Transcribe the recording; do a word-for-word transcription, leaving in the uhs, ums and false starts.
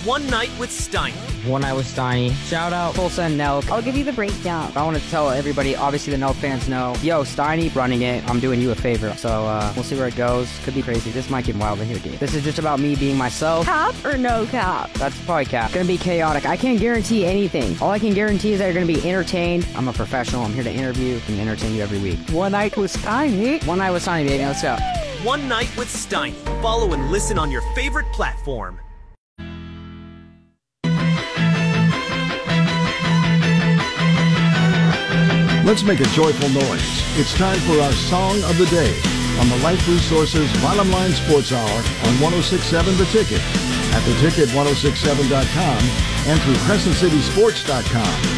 One Night with Steiny. One Night with Steiny. Shout out Tulsa and Nelk. I'll give you the breakdown. I want to tell everybody, obviously the Nelk fans know, yo, Steiny running it, I'm doing you a favor. So uh, we'll see where it goes. Could be crazy. This might get wild in here, dude. This is just about me being myself. Cap or no cap? That's probably cap. Gonna be chaotic. I can't guarantee anything. All I can guarantee is that you're gonna be entertained. I'm a professional. I'm here to interview and entertain you every week. One Night with Steiny. One Night with Steiny, baby. Let's go. One Night with Steiny. Follow and listen on your favorite platform. Let's make a joyful noise. It's time for our Song of the Day on the Life Resources Bottom Line Sports Hour on one oh six point seven The Ticket, at the ticket ten sixty-seven dot com, and through crescent city sports dot com.